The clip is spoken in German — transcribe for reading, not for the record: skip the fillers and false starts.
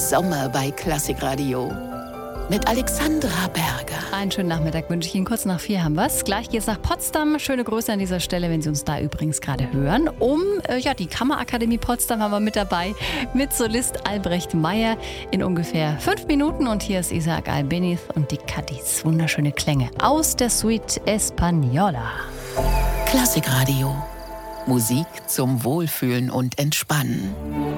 Sommer bei Klassikradio mit Alexandra Berger. Einen schönen Nachmittag wünsche ich Ihnen. Kurz nach 4 haben wir es. Gleich geht's nach Potsdam. Schöne Grüße an dieser Stelle, wenn Sie uns da übrigens gerade hören. Die Kammerakademie Potsdam haben wir mit dabei, mit Solist Albrecht Meyer in ungefähr 5 Minuten. Und hier ist Isaac Albeniz und die Cadiz. Wunderschöne Klänge aus der Suite Española. Klassikradio. Musik zum Wohlfühlen und Entspannen.